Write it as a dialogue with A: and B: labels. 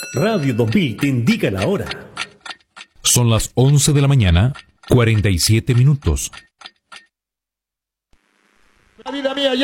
A: Radio 2000 te indica la hora.
B: Son las 11 de la mañana, 47 minutos.
C: La vida mía.